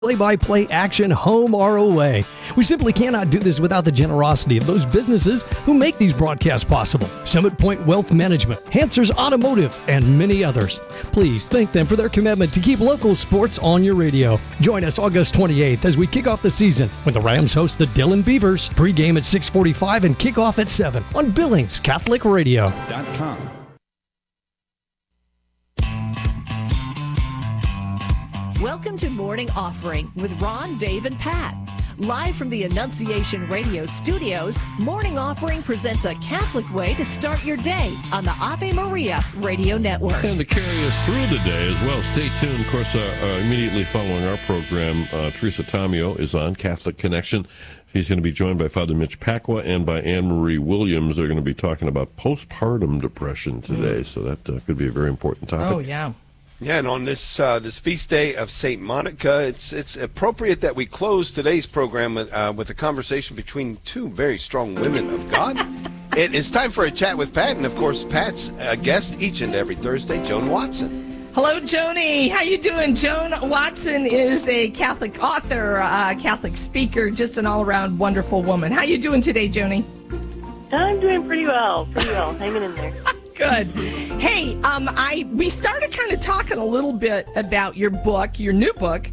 Play-by-play action, home or away. We simply cannot do this without the generosity of those businesses who make these broadcasts possible. Summit Point Wealth Management, Hansers Automotive, and many others. Please thank them for their commitment to keep local sports on your radio. Join us August 28th as we kick off the season when the Rams host the Dillon Beavers. Pre-game at 6:45 and kickoff at 7 on Billings Catholic Radio.com. Welcome to Morning Offering with Ron, Dave, and Pat. Live from the Annunciation Radio studios, Morning Offering presents a Catholic way to start your day on the Ave Maria Radio Network. And to carry us through the day as well, stay tuned. Of course, immediately following our program, Teresa Tomeo is on Catholic Connection. She's going to be joined by Father Mitch Pacwa and by Anne-Marie Williams. They're going to be talking about postpartum depression today, so that could be a very important topic. Oh, yeah. Yeah, and on this feast day of St. Monica, it's appropriate that we close today's program with a conversation between two very strong women of God. It is time for a chat with Pat, and of course, Pat's guest each and every Thursday, Joan Watson. Hello, Joni. How you doing? Joan Watson is a Catholic author, Catholic speaker, just an all-around wonderful woman. How you doing today, Joni? I'm doing pretty well, hanging in there. Good. Hey, we started kind of talking a little bit about your book, your new book,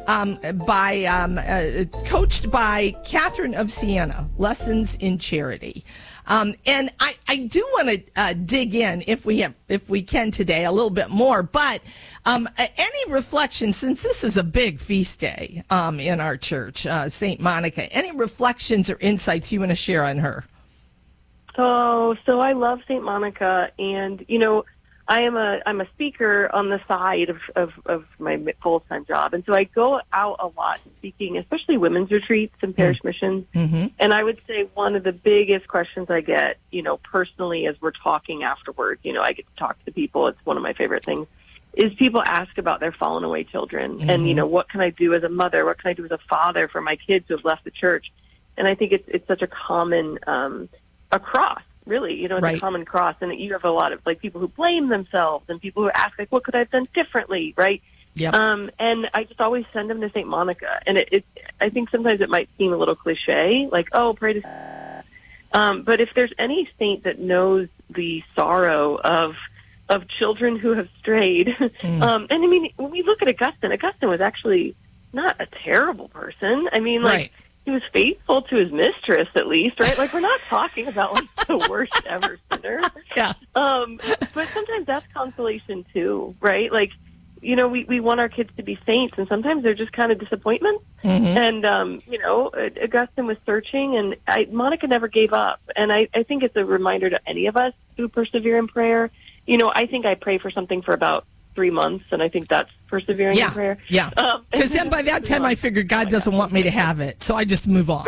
coached by Catherine of Siena, Lessons in Charity. And I do want to dig in if we can today a little bit more. But any reflection, since this is a big feast day in our church, St. Monica, any reflections or insights you want to share on her? So I love St. Monica, and I'm a speaker on the side of my full-time job, and so I go out a lot speaking, especially women's retreats and parish missions. Mm-hmm. And I would say one of the biggest questions I get, personally, as we're talking afterwards, I get to talk to people. It's one of my favorite things. Is people ask about their fallen away children, mm-hmm. and what can I do as a mother? What can I do as a father for my kids who have left the church? And I think it's such a common a cross, really, it's right. A common cross, and you have a lot of people who blame themselves and people who ask what could I have done differently, right? Yep. And I just always send them to St. Monica, and I think sometimes it might seem a little cliche, pray to. But if there's any saint that knows the sorrow of children who have strayed, and I mean, when we look at Augustine was actually not a terrible person. I mean, right. He was faithful to his mistress, at least, right? We're not talking about the worst ever sinner. Yeah. But sometimes that's consolation too, right? We want our kids to be saints, and sometimes they're just kind of disappointments. Mm-hmm. And Augustine was searching, and Monica never gave up. And I think it's a reminder to any of us who persevere in prayer. I think I pray for something for about 3 months, and I think that's persevering in prayer. Yeah, because then by that time I figured God doesn't want me to have it, so I just move on.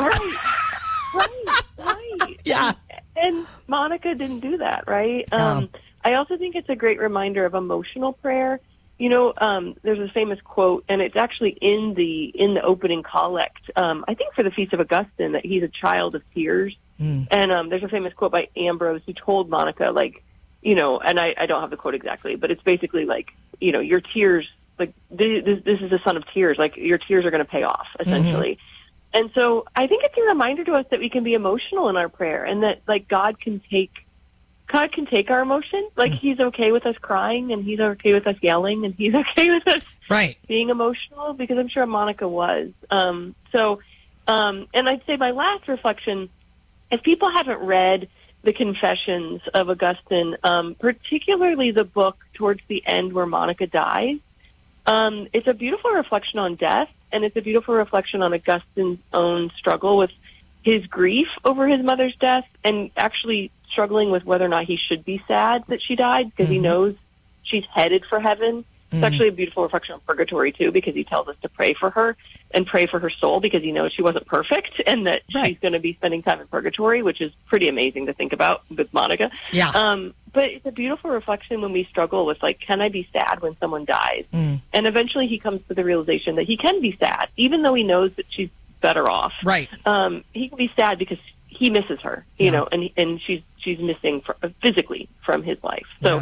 Right. Yeah. And Monica didn't do that, right? I also think it's a great reminder of emotional prayer. There's a famous quote, and it's actually in the opening collect, I think for the Feast of Augustine, that he's a child of tears. And there's a famous quote by Ambrose who told Monica, and I don't have the quote exactly, but it's basically your tears, this is a son of tears, your tears are going to pay off, essentially. Mm-hmm. And so I think it's a reminder to us that we can be emotional in our prayer, and that God can take our emotion. He's okay with us crying, and he's okay with us yelling, and he's okay with us being emotional, because I'm sure Monica was. And I'd say my last reflection, if people haven't read the Confessions of Augustine, particularly the book towards the end where Monica dies, it's a beautiful reflection on death, and it's a beautiful reflection on Augustine's own struggle with his grief over his mother's death, and actually struggling with whether or not he should be sad that she died, because he knows she's headed for heaven. It's actually a beautiful reflection on purgatory, too, because he tells us to pray for her and pray for her soul, because he knows she wasn't perfect and that she's going to be spending time in purgatory, which is pretty amazing to think about with Monica. Yeah. But it's a beautiful reflection when we struggle with, can I be sad when someone dies? And eventually he comes to the realization that he can be sad, even though he knows that she's better off. Right. He can be sad because he misses her, and she's missing physically from his life. So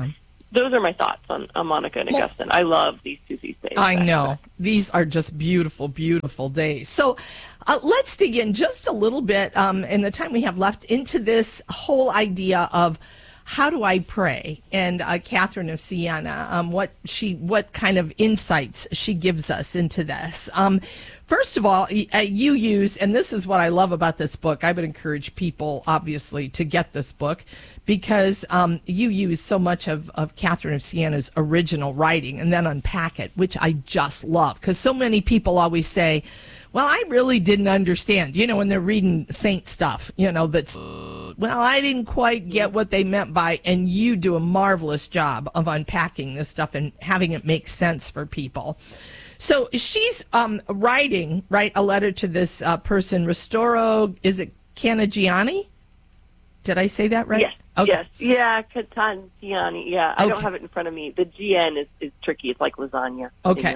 those are my thoughts on Monica and Augustine. I love these two feast days. I know. These are just beautiful, beautiful days. So let's dig in just a little bit in the time we have left into this whole idea of how do I pray? And Catherine of Siena, what kind of insights she gives us into this. First of all, you use, and this is what I love about this book. I would encourage people, obviously, to get this book because you use so much of Catherine of Siena's original writing and then unpack it, which I just love. Because so many people always say, well, I really didn't understand, when they're reading saint stuff, that's, well, I didn't quite get what they meant by, and you do a marvelous job of unpacking this stuff and having it make sense for people. So she's writing, a letter to this person, Ristoro, is it Canigiani? Did I say that right? Yes. Okay. Yes. Yeah, Canigiani. Yeah, I don't have it in front of me. The GN is tricky. It's like lasagna. Okay.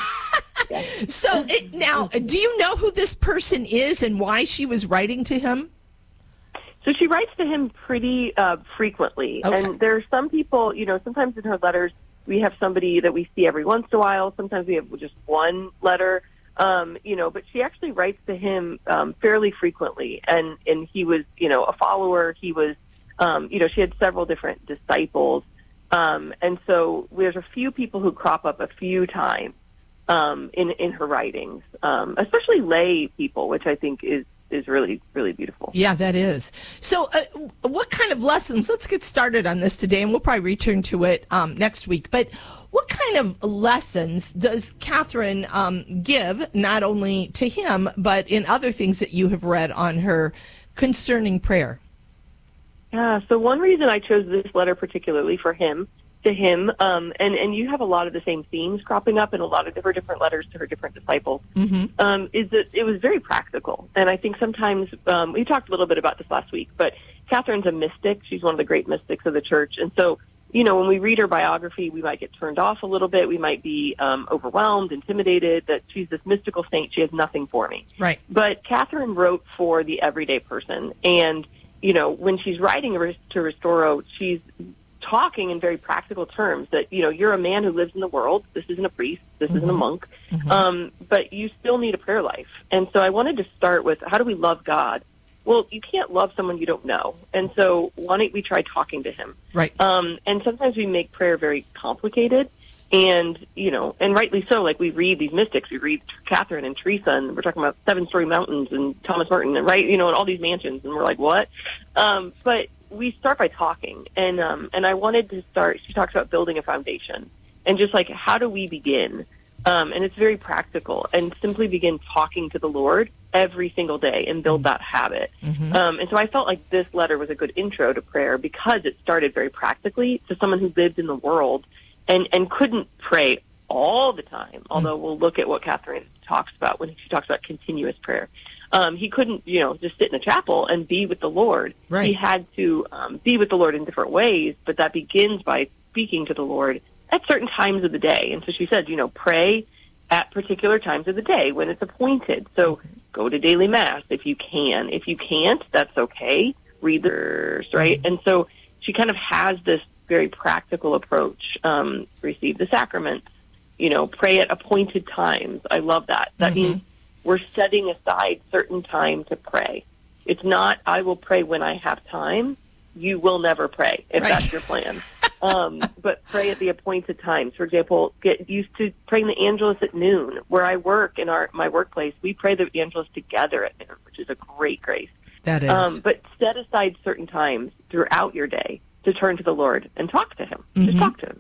So now, do you know who this person is and why she was writing to him? So she writes to him pretty frequently. Okay. And there are some people, sometimes in her letters, we have somebody that we see every once in a while. Sometimes we have just one letter, but she actually writes to him fairly frequently. And he was, a follower. He was, she had several different disciples. And so there's a few people who crop up a few times in her writings, especially lay people, which I think is really, really beautiful. Yeah, that is. So what kind of lessons, let's get started on this today, and we'll probably return to it next week, but what kind of lessons does Catherine give, not only to him, but in other things that you have read on her concerning prayer? Yeah, so one reason I chose this letter particularly to him, and you have a lot of the same themes cropping up in a lot of different letters to her different disciples, is that it was very practical. And I think sometimes, we talked a little bit about this last week, but Catherine's a mystic. She's one of the great mystics of the church. And so, when we read her biography, we might get turned off a little bit. We might be overwhelmed, intimidated that she's this mystical saint. She has nothing for me. Right. But Catherine wrote for the everyday person. And, when she's writing to Ristoro, she's talking in very practical terms that, you're a man who lives in the world. This isn't a priest. This isn't a monk. But you still need a prayer life. And so I wanted to start with, how do we love God? Well, you can't love someone you don't know. And so why don't we try talking to him? Right. And sometimes we make prayer very complicated. And, and rightly so, like we read these mystics, we read Catherine and Teresa, and we're talking about 7-story mountains and Thomas Merton, and and all these mansions, and we're like, what? But we start by talking, and I wanted to start, she talks about building a foundation, and just like, how do we begin? And it's very practical, and simply begin talking to the Lord every single day and build that habit. And so I felt like this letter was a good intro to prayer because it started very practically to someone who lived in the world and couldn't pray all the time, although we'll look at what Catherine talks about when she talks about continuous prayer. He couldn't, just sit in a chapel and be with the Lord. Right. He had to be with the Lord in different ways, but that begins by speaking to the Lord at certain times of the day. And so she said, pray at particular times of the day when it's appointed. So go to daily mass if you can. If you can't, that's okay. Read the verse, right? And so she kind of has this very practical approach. Receive the sacraments, pray at appointed times. I love that. That means we're setting aside certain time to pray. It's not, I will pray when I have time. You will never pray if that's your plan. But pray at the appointed times. For example, get used to praying the Angelus at noon. Where I work in my workplace, we pray the Angelus together at noon, which is a great grace. That is. But set aside certain times throughout your day to turn to the Lord and talk to him. Just talk to him.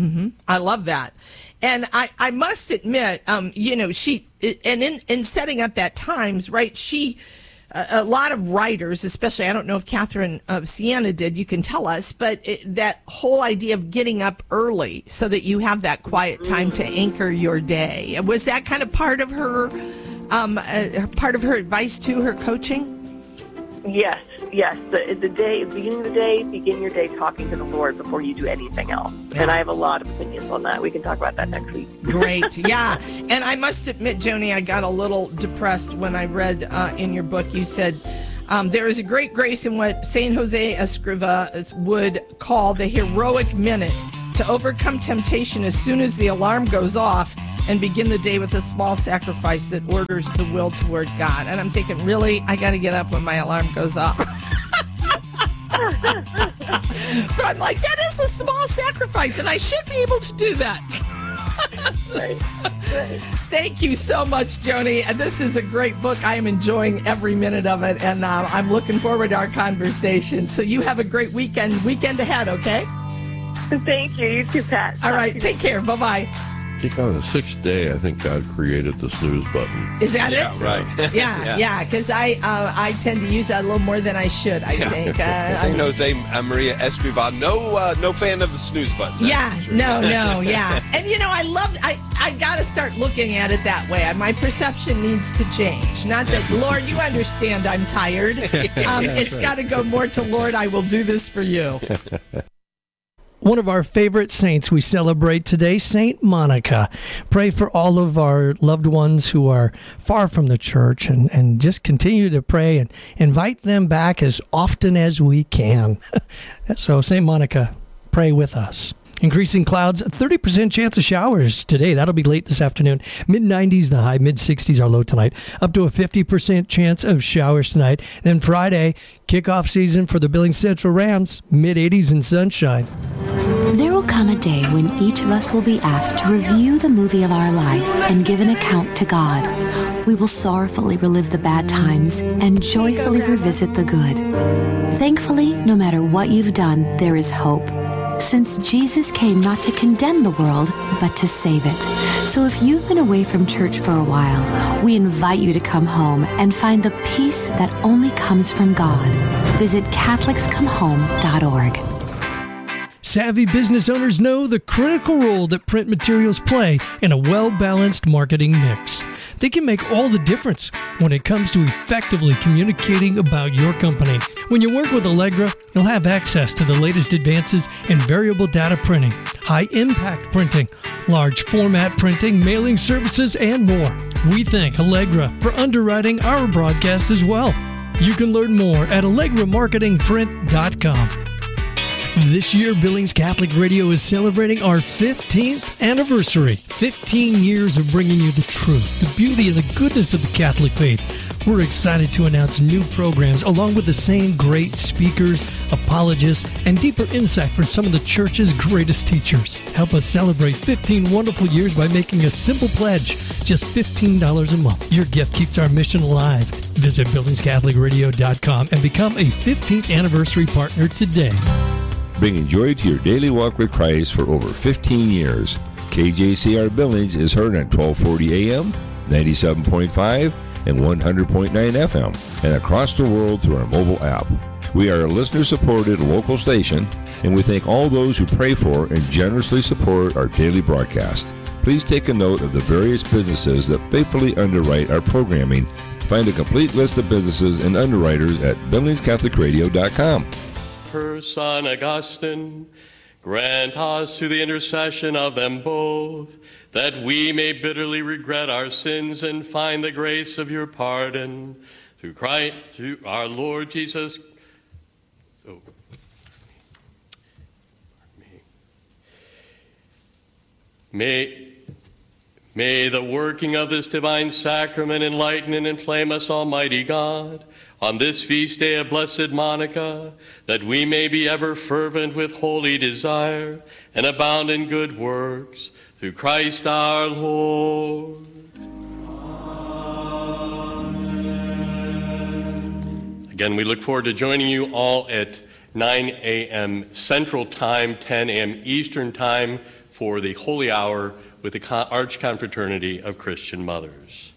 I love that. And I must admit, she, and in setting up that times, right, she, a lot of writers, especially, I don't know if Catherine of Siena did, you can tell us, but that whole idea of getting up early so that you have that quiet time to anchor your day. Was that kind of part of her advice to her coaching? Yes. The day, beginning of the day, begin your day talking to the Lord before you do anything else. Yeah. And I have a lot of opinions on that. We can talk about that next week. Great, yeah. And I must admit, Joni, I got a little depressed when I read in your book, you said, there is a great grace in what St. Jose Escriva would call the heroic minute to overcome temptation as soon as the alarm goes off and begin the day with a small sacrifice that orders the will toward God. And I'm thinking, really? I got to get up when my alarm goes off. But I'm like, that is a small sacrifice, and I should be able to do that. Right. Thank you so much, Joni. And this is a great book. I am enjoying every minute of it, and I'm looking forward to our conversation. So you have a great weekend ahead, okay? Thank you. You too, Pat. All right. Take care. Bye-bye. On the sixth day, I think God created the snooze button. Is that it? Right. Yeah, because I tend to use that a little more than I should, I think. St. Jose Maria Escrivá, no fan of the snooze button. Yeah. And I got to start looking at it that way. My perception needs to change. Not that, Lord, you understand I'm tired. It's got to go more to, Lord, I will do this for you. One of our favorite saints we celebrate today, Saint Monica. Pray for all of our loved ones who are far from the church, and just continue to pray and invite them back as often as we can. So, Saint Monica, pray with us. Increasing clouds, 30% chance of showers today. That'll be late this afternoon. Mid-90s the high, mid-60s are low tonight. Up to a 50% chance of showers tonight. Then Friday, kickoff season for the Billings Central Rams, mid-80s and sunshine. There will come a day when each of us will be asked to review the movie of our life and give an account to God. We will sorrowfully relive the bad times and joyfully revisit the good. Thankfully, no matter what you've done, there is hope. Since Jesus came not to condemn the world, but to save it. So if you've been away from church for a while, we invite you to come home and find the peace that only comes from God. Visit CatholicsComeHome.org. Savvy business owners know the critical role that print materials play in a well-balanced marketing mix. They can make all the difference when it comes to effectively communicating about your company. When you work with Allegra, you'll have access to the latest advances in variable data printing, high-impact printing, large format printing, mailing services, and more. We thank Allegra for underwriting our broadcast as well. You can learn more at AllegraMarketingPrint.com. This year, Billings Catholic Radio is celebrating our 15th anniversary. 15 years of bringing you the truth, the beauty, and the goodness of the Catholic faith. We're excited to announce new programs along with the same great speakers, apologists, and deeper insight from some of the church's greatest teachers. Help us celebrate 15 wonderful years by making a simple pledge, just $15 a month. Your gift keeps our mission alive. Visit BillingsCatholicRadio.com and become a 15th anniversary partner today. Bringing joy to your daily walk with Christ for over 15 years. KJCR Billings is heard on 1240 AM, 97.5, and 100.9 FM, and across the world through our mobile app. We are a listener-supported local station, and we thank all those who pray for and generously support our daily broadcast. Please take a note of the various businesses that faithfully underwrite our programming. Find a complete list of businesses and underwriters at BillingsCatholicRadio.com. Per Son Augustine, grant us through the intercession of them both, that we may bitterly regret our sins and find the grace of your pardon. Through Christ, through our Lord Jesus. May the working of this divine sacrament enlighten and inflame us, Almighty God, on this feast day of Blessed Monica, that we may be ever fervent with holy desire and abound in good works, through Christ our Lord. Amen. Again, we look forward to joining you all at 9 a.m. Central Time, 10 a.m. Eastern Time for the Holy Hour with the Archconfraternity of Christian Mothers.